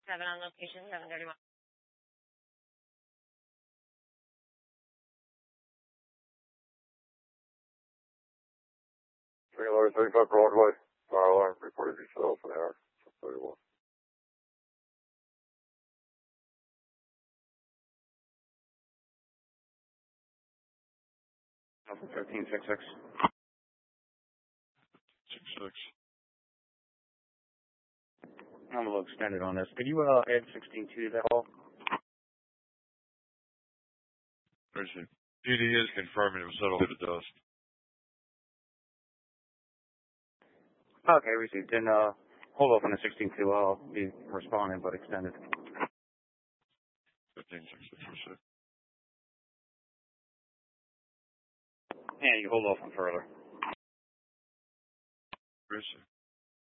7 on location, 731. 35 Broadway. Fire alarm reported yourself an hour. 31. 1366. 66. I'm a little extended on this. Could you add 16 to that call? PD is confirming it was settled to the dust. Okay, received. Then hold off on the 16-2. I'll be responding, but extended. 1566. Yeah, you hold off on further. Received.